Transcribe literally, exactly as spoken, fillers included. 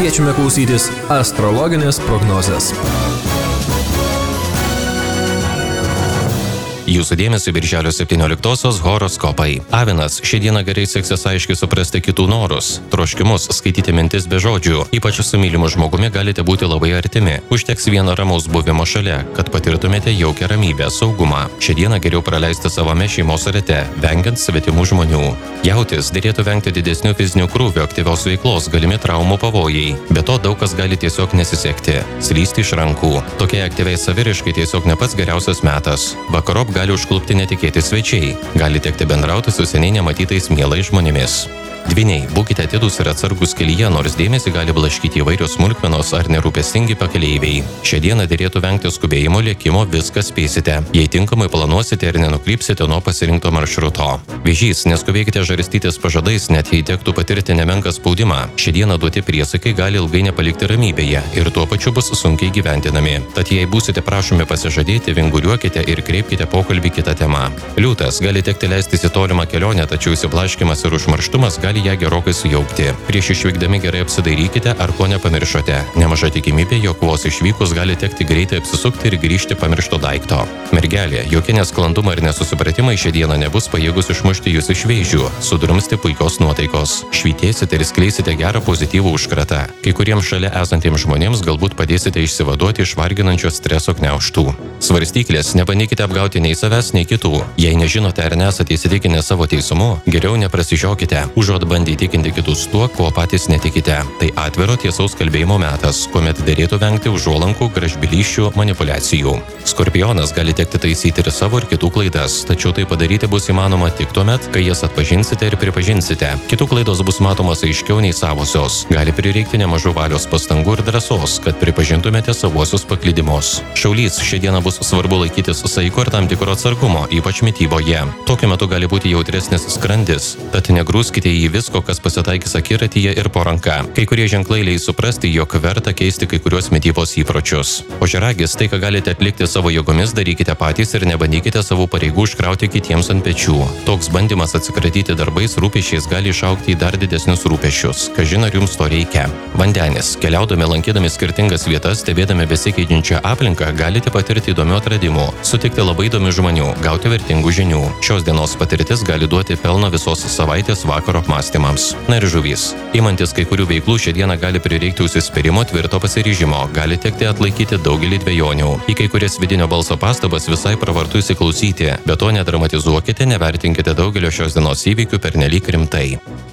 Kviečiame klausytis astrologinės prognozės. Jūsų dėmesio birželio septynioliktosios horoskopai. Avinas, šią dieną gerai seksis aiškiai suprasti kitų norus, troškimus, skaityti mintis be žodžių. Ypač su mylimu žmogumi galite būti labai artimi. Užteks vieno ramaus buvimo šalia, kad patirtumėte jaukią ramybę, saugumą. Šią dieną geriau praleisti savame šeimos rate, vengiant svetimų žmonių. Jautis, derėtų vengti didesnių fizinių krūvių, aktyvios veiklos, galimi traumų pavojai. Be to daug kas gali tiesiog nesisekti, slysti iš rankų. Tokiai aktyviai saviriškai tiesiog ne pats geriausias metas. Vakarop gali užklupti netikėti svečiai. Gali tekti bendrauti su seniai nematytais mielais žmonėmis. Dvyniai, būkite atidūs ir atsargus kelyje, nors dėmesį gali blaškyti įvairios smulkmenos ar nerūpestingi pakeleiviai. Šią dieną derėtų vengti skubėjimo, lėkimo, viską spėsite. Jei tinkamai planuosite ir nenukrypsite nuo pasirinkto maršruto. Vėžys, neskubėkite žarstytis pažadais, net jei tektų patirti nemenką spaudimą. Šią dieną duoti priesakai gali ilgai nepalikti ramybėje ir tuo pačiu bus sunkiai gyventinami. Tad jei būsite prašomi pasižadėti, vinguriuokite ir kreipkite pokalbį kitą temą. Liūtas, gali tekti leistis į tolimą kelionę, tačiau įsiblaškymas ir užmarštumas gali ją gerokai sujaukti. Prieš išvykdami gerai apsidairykite, ar ko nepamiršote. Nemaža tikimybė, jog vos išvykus gali tekti greitai apsisukti ir grįžti pamiršto daikto. Mergelė, jokie nesklandumai ir nesusipratimai šią dieną nebus pajėgus išmušti jūs iš vėžių, sudrumsti puikios nuotaikos. Švytėsite ir skleisite gerą pozityvų užkratą. Kai kuriems šalia esantiems žmonėms galbūt padėsite išsivaduoti iš varginančio streso gniaužtų. Svarstyklės, nebandykite apgauti nei savęs, nei kitų. Jei nežinote ar nesate įsitikinę savo teisumu, geriau neprasižiokite. Užuot bandyti įtikinti kitus tuo, kuo patys netikite. Tai atviro tiesaus kalbėjimo metas, kuomet derėtų vengti užuolankų, gražbylysčių, manipulacijų. Skorpionas, gali tekti taisyti ir savo ir kitų klaidas, tačiau tai padaryti bus įmanoma tik tuomet, kai jas atpažinsite ir pripažinsite. Kitų klaidos bus matomos aiškiau nei savosios. Gali prireikti nemažų valios pastangų ir drąsos, kad pripažintumėte savuosius paklydimus. Šaulys, šią dieną bus svarbu laikytis saiko ir tam tikro atsargumo, ypač mityboje. Tokiu metu gali būti jautresnis skrandis, tad negrūskite į visko, kas pasitaikys akiratyje ir po ranka. Kai kurie ženklai leis suprasti, jog verta keisti kai kuriuos mitybos įpročius. Ožiaragis, tai ką galite atlikti savo jėgomis, darykite patys ir nebandykite savo pareigų užkrauti kitiems ant pečių. Toks bandymas atsikratyti darbais rūpesčiais gali išaugti į dar didesnius rūpesčius. Kažin ar jums to reikia. Vandenis, keliaudami lankydami skirtingas vietas, stebėdami besikeičiančią aplinką, galite patirti įdomių atradimų, sutikti labai įdomių žmonių, gauti vertingų žinių. Šios dienos patirtis gali duoti pelno visos savaitės vakaro apmąstymams. Na ir žuvys. Imantis kai kurių veiklų šią dieną gali prireikti užsispyrimo, tvirto pasiryžimo, gali tekti atlaikyti daugelį dvejonių. Į kai kurias vidinio balso pastabas visai pravartu įsiklausyti, bet to nedramatizuokite, nevertinkite daugelio šios dienos įvykių pernelyg rimtai.